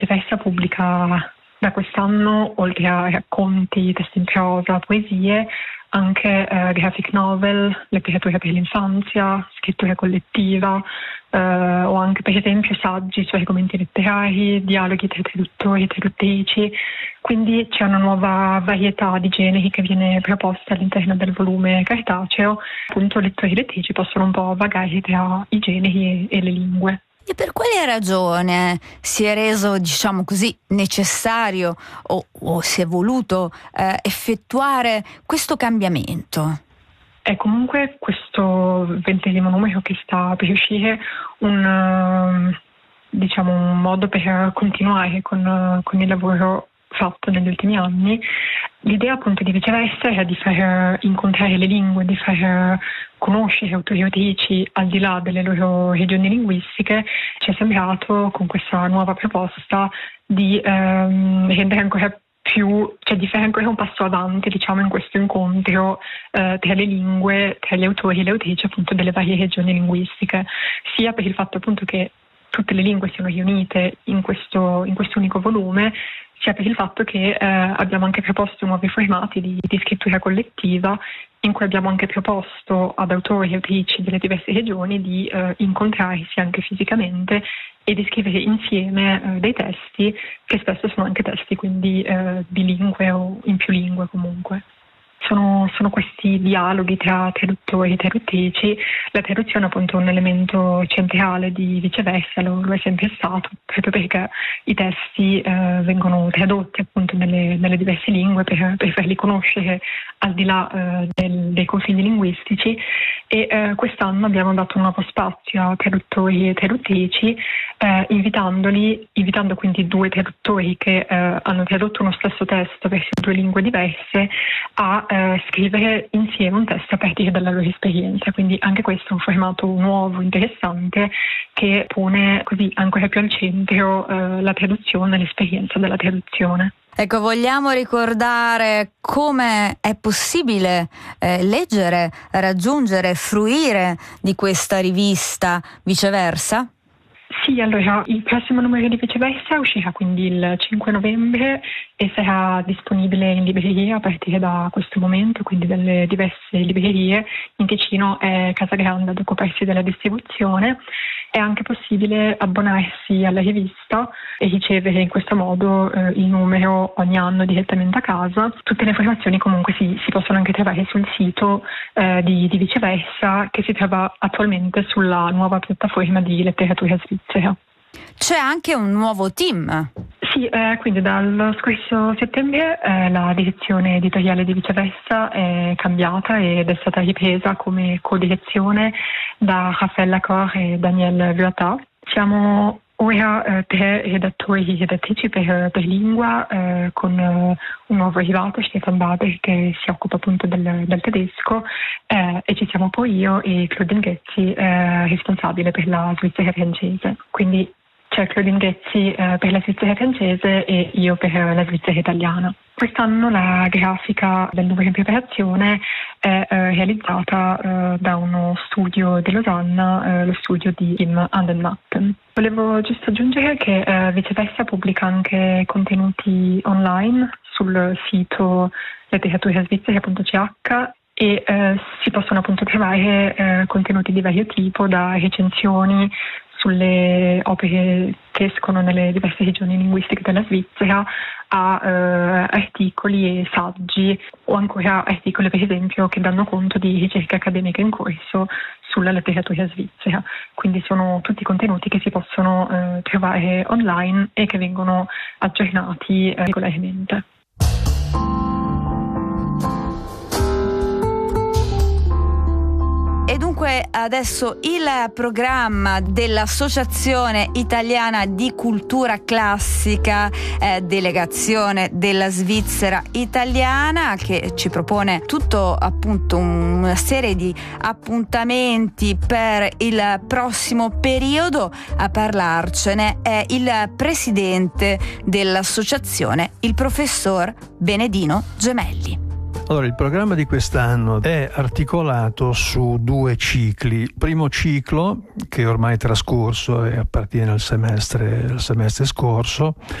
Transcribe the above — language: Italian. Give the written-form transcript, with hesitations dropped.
Vivessa pubblica da quest'anno, oltre a racconti, testi in prosa, poesie, anche graphic novel, letteratura per l'infanzia, scrittura collettiva, o anche per esempio saggi su argomenti letterari, dialoghi tra traduttori e traduttrici. Quindi c'è una nuova varietà di generi che viene proposta all'interno del volume cartaceo. Appunto lettori e lettrici possono un po' vagare tra i generi e le lingue. E per quale ragione si è reso, diciamo così, necessario o si è voluto effettuare questo cambiamento? È comunque questo 20° numero che sta per uscire un modo per continuare con il lavoro fatto negli ultimi anni. L'idea appunto di Viceversa era di far incontrare le lingue, di far conoscere autori e autrici al di là delle loro regioni linguistiche. Ci è sembrato con questa nuova proposta di rendere ancora più, cioè di fare ancora un passo avanti, diciamo, in questo incontro tra le lingue, tra gli autori e le autrici appunto delle varie regioni linguistiche, sia per il fatto appunto che tutte le lingue siano riunite in questo unico volume, sia per il fatto che abbiamo anche proposto nuovi formati di scrittura collettiva, in cui abbiamo anche proposto ad autori e autrici delle diverse regioni di incontrarsi anche fisicamente e di scrivere insieme dei testi che spesso sono anche testi quindi bilingue o in più lingue comunque. Sono questi dialoghi tra traduttori e traduttrici. La traduzione appunto è un elemento centrale di Viceversa, lo è sempre stato, proprio perché i testi vengono tradotti appunto nelle diverse lingue per farli conoscere al di là dei confini linguistici, e quest'anno abbiamo dato un nuovo spazio a traduttori e traduttrici, invitando quindi 2 traduttori che hanno tradotto uno stesso testo verso 2 lingue diverse a scrivere insieme un testo a partire dalla loro esperienza. Quindi anche questo è un formato nuovo, interessante, che pone così ancora più al centro la traduzione, l'esperienza della traduzione. Ecco, vogliamo ricordare come è possibile leggere, raggiungere, fruire di questa rivista Viceversa? Sì, allora il prossimo numero di Viceversa uscirà quindi il 5 novembre e sarà disponibile in libreria a partire da questo momento, quindi dalle diverse librerie. In Ticino è Casa Grande ad occuparsi della distribuzione. È anche possibile abbonarsi alla rivista e ricevere in questo modo il numero ogni anno direttamente a casa. Tutte le informazioni comunque si possono anche trovare sul sito di Viceversa, che si trova attualmente sulla nuova piattaforma di letteratura svizzera. C'è anche un nuovo team. Sì, quindi dallo scorso settembre la direzione editoriale di Viceversa è cambiata ed è stata ripresa come co-direzione da Raffaella Cor e Daniel Vuatà. Siamo ora 3 redattori e redattrici per lingua, con un nuovo arrivato, Stefan Bader, che si occupa appunto del tedesco, e ci siamo poi io e Claudine Ghezzi, responsabile per la Svizzera francese. Quindi c'è Claudine Ghezzi per la Svizzera francese e io per la Svizzera italiana. Quest'anno la grafica del numero in preparazione è realizzata da uno studio di Losanna, lo studio di Kim Anden-Matten. Volevo giusto aggiungere che Viceversa pubblica anche contenuti online sul sito letteraturasvizzera.ch e si possono appunto trovare contenuti di vario tipo, da recensioni sulle opere che escono nelle diverse regioni linguistiche della Svizzera a articoli e saggi, o ancora articoli per esempio che danno conto di ricerca accademica in corso sulla letteratura svizzera. Quindi sono tutti contenuti che si possono trovare online e che vengono aggiornati regolarmente. E dunque adesso il programma dell'Associazione Italiana di Cultura Classica, delegazione della Svizzera italiana, che ci propone tutto appunto una serie di appuntamenti per il prossimo periodo. A parlarcene è il presidente dell'associazione, il professor Benedino Gemelli. Allora, il programma di quest'anno è articolato su 2 cicli. Il primo ciclo, che ormai è trascorso e appartiene al semestre scorso,